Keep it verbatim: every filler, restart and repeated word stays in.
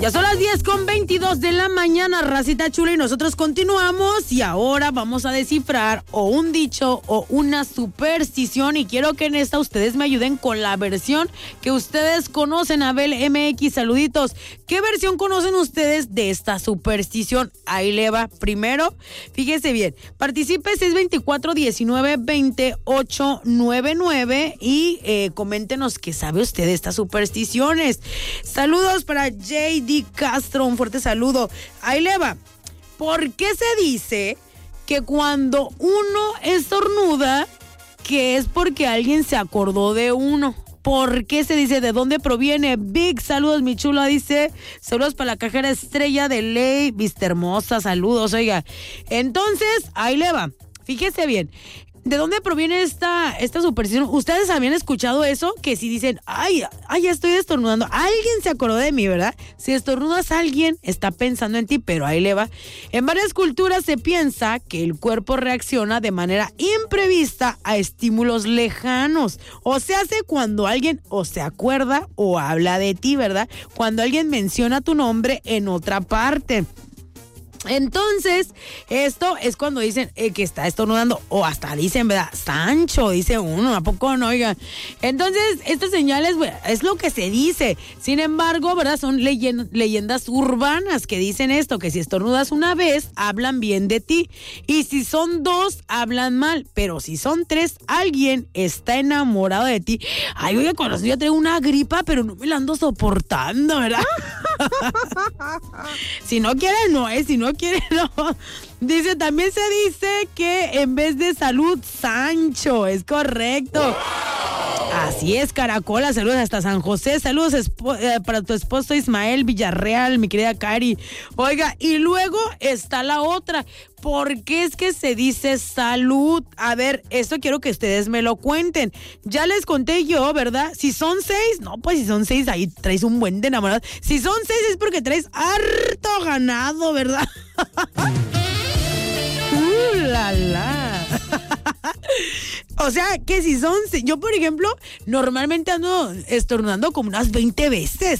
Ya son las diez con veintidós de la mañana, racita chula, y nosotros continuamos. Y ahora vamos a descifrar o un dicho o una superstición. Y quiero que en esta ustedes me ayuden con la versión que ustedes conocen. Abel M X, saluditos. ¿Qué versión conocen ustedes de esta superstición? Ahí le va. Primero, fíjese bien. Participe seis dos cuatro, diecinueve, veintiocho noventa y nueve y eh, coméntenos qué sabe usted de estas supersticiones. Saludos para J D Castro, un fuerte saludo. Ahí le va. ¿Por qué se dice que cuando uno estornuda, que es porque alguien se acordó de uno? ¿Por qué se dice? ¿De dónde proviene? Big, saludos, mi chula, dice. Saludos para la cajera estrella de ley. Vista hermosa, saludos, oiga. Entonces, ahí le va. Fíjese bien. ¿De dónde proviene esta, esta superstición? ¿Ustedes habían escuchado eso? Que si dicen, ay, ay, ya estoy estornudando. Alguien se acordó de mí, ¿verdad? Si estornudas a alguien, está pensando en ti, pero ahí le va. En varias culturas se piensa que el cuerpo reacciona de manera imprevista a estímulos lejanos. O se hace cuando alguien o se acuerda o habla de ti, ¿verdad? Cuando alguien menciona tu nombre en otra parte. Entonces, esto es cuando dicen eh, que está estornudando, o hasta dicen, ¿verdad? Sancho, dice uno, ¿a poco no? Oigan. Entonces, estas señales, bueno, es lo que se dice. Sin embargo, ¿verdad? Son leyen- leyendas urbanas que dicen esto, que si estornudas una vez, hablan bien de ti. Y si son dos, hablan mal. Pero si son tres, alguien está enamorado de ti. Ay, oye, cuando yo traigo una gripa, pero no me la ando soportando, ¿verdad? Si no quieres, no es. Si no quiere, no. Dice, también se dice que en vez de salud, Sancho. Es correcto. Wow. Así es, Caracola. Saludos hasta San José. Saludos espo- eh, para tu esposo Ismael Villarreal, mi querida Cari. Oiga, y luego está la otra. ¿Por qué es que se dice salud? A ver, esto quiero que ustedes me lo cuenten. Ya les conté yo, ¿verdad? Si son seis, no, pues si son seis, ahí traes un buen de enamorados. Si son seis es porque traes harto ganado, ¿verdad? ¡Uh, la, la! O sea, que si son... Yo, por ejemplo, normalmente ando estornudando como unas veinte veces.